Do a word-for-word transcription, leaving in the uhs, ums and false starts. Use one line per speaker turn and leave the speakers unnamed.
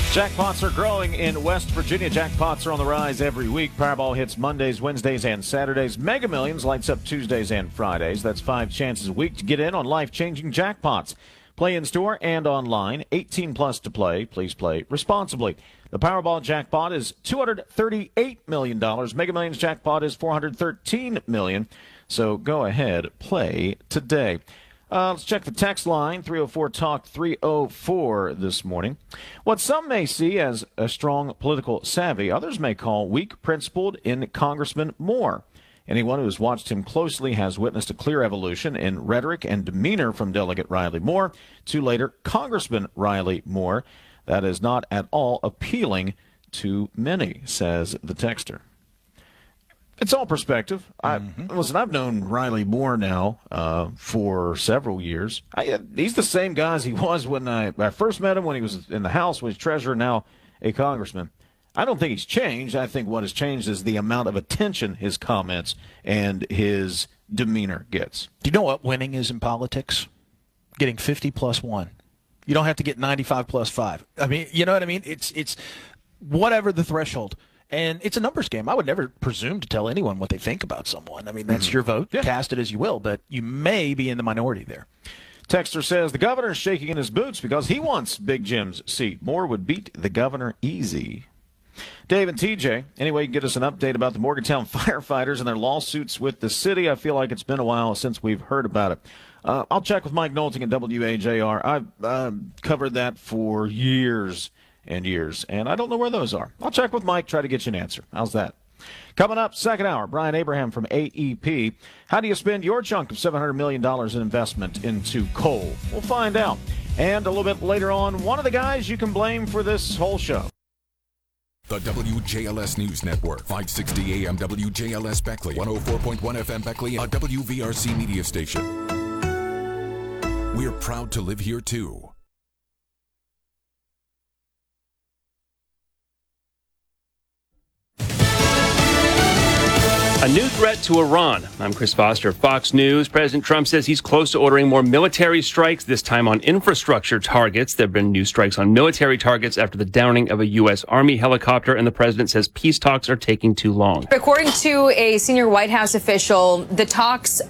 Jackpots are growing in West Virginia. Jackpots are on the rise every week. Powerball hits Mondays, Wednesdays, and Saturdays. Mega Millions lights up Tuesdays and Fridays. That's five chances a week to get in on life-changing jackpots. Play in store and online. eighteen plus to play. Please play responsibly. The Powerball jackpot is two hundred thirty-eight million dollars. Mega Millions jackpot is four hundred thirteen million dollars. So go ahead, play today. Uh, let's check the text line, three oh four talk three oh four this morning. What some may see as a strong political savvy, others may call weak principled in Congressman Moore. Anyone who has watched him closely has witnessed a clear evolution in rhetoric and demeanor from Delegate Riley Moore to later Congressman Riley Moore. That is not at all appealing to many, says the texter. It's all perspective. I, mm-hmm. Listen, I've known Riley Moore now uh, for several years. I, he's the same guy as he was when I, I first met him, when he was in the House, when he was treasurer, now a congressman. I don't think he's changed. I think what has changed is the amount of attention his comments and his demeanor gets.
Do you know what winning is in politics? Getting fifty plus one. You don't have to get ninety-five plus five. I mean, you know what I mean? It's it's whatever the threshold. And it's a numbers game. I would never presume to tell anyone what they think about someone. I mean, that's mm-hmm. your vote. Yeah. Cast it as you will, but you may be in the minority there.
Texter says the governor is shaking in his boots because he wants Big Jim's seat. Moore would beat the governor easy. Dave and T J, anyway, you can get us an update about the Morgantown firefighters and their lawsuits with the city. I feel like it's been a while since we've heard about it. Uh, I'll check with Mike Nolting at W A J R. I've uh, covered that for years and years, and I don't know where those are. I'll check with Mike, try to get you an answer. How's that? Coming up, second hour, Brian Abraham from A E P. How do you spend your chunk of seven hundred million dollars in investment into coal? We'll find out. And a little bit later on, one of the guys you can blame for this whole show.
The W J L S News Network, five sixty A M W J L S Beckley, one oh four point one F M Beckley, a W V R C media station. We're proud to live here, too.
A new threat to Iran. I'm Chris Foster, Fox News. President Trump says he's close to ordering more military strikes, this time on infrastructure targets. There have been new strikes on military targets after the downing of a U S. Army helicopter, and the president says peace talks are taking too long.
According to a senior White House official, the talks